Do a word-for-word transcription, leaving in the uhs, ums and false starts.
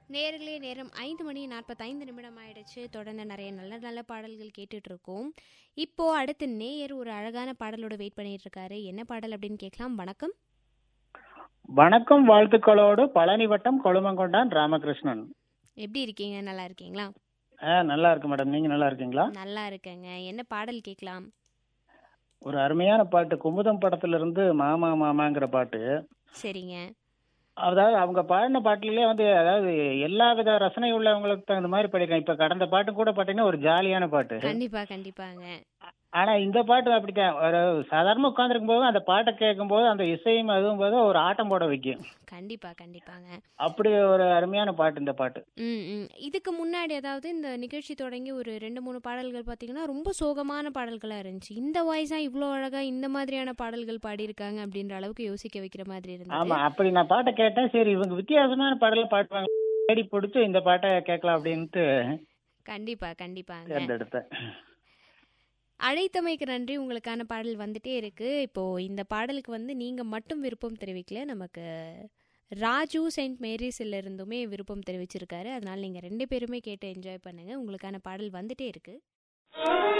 நேர்களே நேரம் ஐந்து மணி நாற்பத்தைந்து நிமிடம் ஆயிடுச்சு. தொடர்ந்து நிறைய நல்ல நல்ல பாடல்கள் கேட்டுட்டு இருக்கோம். இப்போ அடுத்து நேயர் ஒரு அழகான பாடலோட வெயிட் பண்ணிட்டு இருக்காரு. என்ன பாடல் அப்படின்னு கேட்கலாம். வணக்கம். வணக்கம், வாழ்த்துக்களோடு பழனி வட்டம் கொழுமங்கொண்டான் ராமகிருஷ்ணன். எப்படி இருக்கீங்க? நல்லா இருக்கீங்களா? ஆ நல்லா இருக்கு மேடம். நீங்க நல்லா இருக்கீங்களா? நல்லா இருக்கேங்க. என்ன பாடல் கேட்கலாம்? ஒரு அருமையான பாட்டு, குமுதம் படத்துல இருந்து மாமா மாமாங்கிற பாட்டு. சரிங்க. அதாவது அவங்க பாடின பாட்டுலயே வந்து அதாவது எல்லா வித ரசனை உள்ளவங்களுக்கு தகுந்த மாதிரி படிக்கலாம். இப்ப கடந்த பாட்டு கூட பாத்தீங்கன்னா ஒரு ஜாலியான பாட்டு. கண்டிப்பா கண்டிப்பாங்க. ஆனா இந்த பாட்டு அப்படித்தான். ஒரு சாதாரணமா உட்கார்ந்துருக்கும் போது அந்த பாட்டை கேட்கும் போது அந்த இசையும் அதுவும் போது ஒரு ஆட்டம் போட வைக்கும். கண்டிப்பா கண்டிப்பாங்க. அப்படி ஒரு அருமையான பாட்டு இந்த பாட்டு. ம் ம் இதுக்கு முன்னாடி அதாவது இந்த நிகழ்ச்சி தொடங்கி ஒரு ரெண்டு மூணு பாடல்கள் பார்த்தீங்கன்னா ரொம்ப சோகமான பாடல்களாக இருந்துச்சு. இந்த வாய்ஸா இவ்வளோ அழகா இந்த மாதிரியான பாடல்கள் பாடியிருக்காங்க அப்படின்ற அளவுக்கு யோசிக்க வைக்கிற மாதிரி இருந்தது. ஆமா, அப்படி நான் பாட்டை கேட்டேன். சரி, இவங்க வித்தியாசமான பாடல பாடுவாங்க, தேடி பிடிச்சு இந்த பாட்டை கேட்கலாம் அப்படின்ட்டு கண்டிப்பா கண்டிப்பாங்க. தேர்ந்தெடுத்தேன். அழைத்தமைக்கு நன்றி. உங்களுக்கான பாடல் வந்துட்டே இருக்கு. இப்போ இந்த பாடலுக்கு வந்து நீங்க மட்டும் விருப்பம் தெரிவிக்கல, நமக்கு ராஜு செயின்ட் மேரிஸ்ல இருந்துமே விருப்பம் தெரிவிச்சிருக்காரு. அதனால நீங்க ரெண்டு பேருமே கேட்டு என்ஜாய் பண்ணுங்க. உங்களுக்கான பாடல் வந்துட்டே இருக்கு.